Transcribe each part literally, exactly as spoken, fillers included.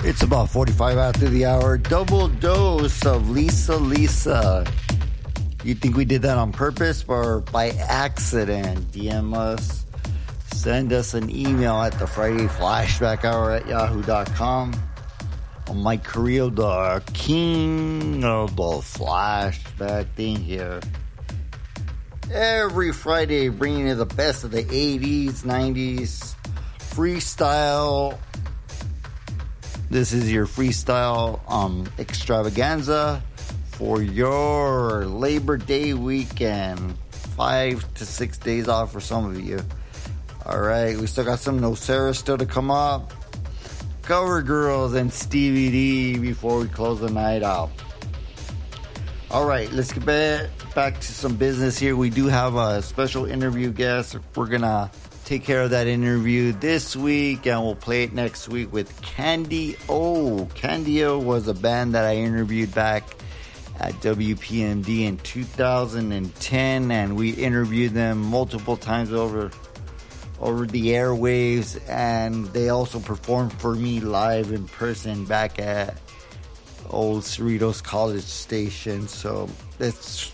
It's about forty-five after the hour. Double dose of Lisa Lisa. You think we did that on purpose or by accident? D M us. Send us an email at the Friday Flashback Hour at yahoo dot com. I'm Mike Carrillo, the king of the flashback thing here. Every Friday, bringing you the best of the eighties, nineties, freestyle. This is your freestyle um, extravaganza for your Labor Day weekend. Five to six days off for some of you. All right, we still got some Nocera still to come up. Cover Girls and Stevie D before we close the night out. All right, let's get back, back to some business here. We do have a special interview guest. We're going to take care of that interview this week, and we'll play it next week with Candy O. Candy O was a band that I interviewed back at W P M D in two thousand ten, and we interviewed them multiple times over over the airwaves, and they also performed for me live in person back at old Cerritos College Station. So it's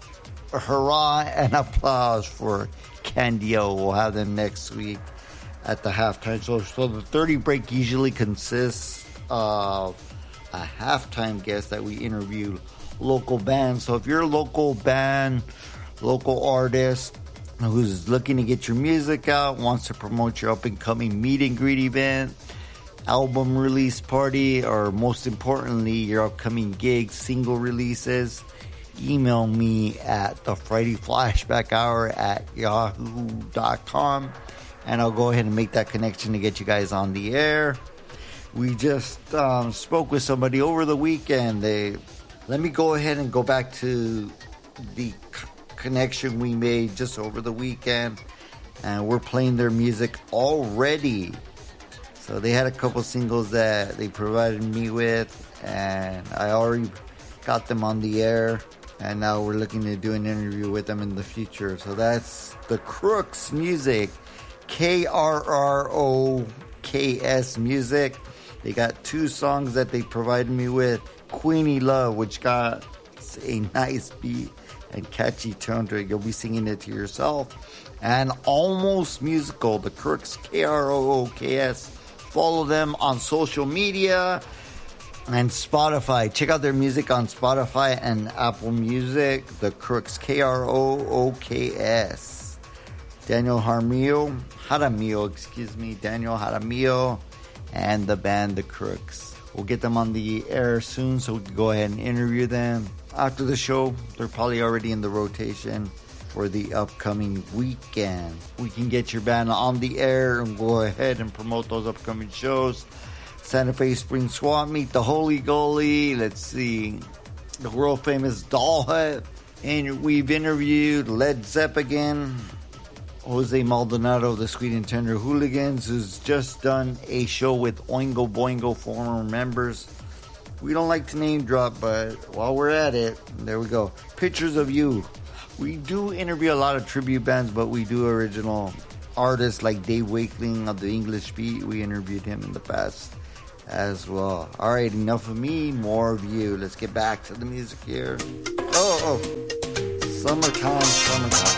a hurrah and applause for Candio. We'll have them next week at the halftime show. So the thirty break usually consists of a halftime guest that we interview local bands. So if you're a local band, local artist who's looking to get your music out, wants to promote your up and coming meet and greet event, album release party, or most importantly, your upcoming gigs, single releases, email me at the Friday Flashback Hour at yahoo dot com, and I'll go ahead and make that connection to get you guys on the air. We just um, spoke with somebody over the weekend. They let me go ahead and go back to the c- connection we made just over the weekend, and we're playing their music already. So they had a couple singles that they provided me with, and I already got them on the air. And now we're looking to do an interview with them in the future. So that's the Crooks Music. K R R O K S Music. They got two songs that they provided me with. Queenie Love, which got a nice beat and catchy tone to it. You'll be singing it to yourself. And Almost Musical, the Crooks, K R O O K S. Follow them on social media and Spotify. Check out their music on Spotify and Apple Music. The Crooks, K R O O K S. Daniel Jaramillo, Jaramillo, excuse me, Daniel Jaramillo, and the band The Crooks. We'll get them on the air soon, so we can go ahead and interview them. After the show, they're probably already in the rotation for the upcoming weekend. We can get your band on the air and go ahead and promote those upcoming shows. Santa Fe Spring Swap Meet, the Holy Goalie, let's see, the world famous Doll Hut, and we've interviewed Led Zeppelin, Jose Maldonado, the Sweet and Tender Hooligans, who's just done a show with Oingo Boingo former members. We don't like to name drop, but while we're at it, there we go. Pictures of You. We do interview a lot of tribute bands, but we do original artists like Dave Wakeling of the English Beat. We interviewed him in the past as well. All right, enough of me, more of you. Let's get back to the music here. Oh, oh. Summertime, summertime.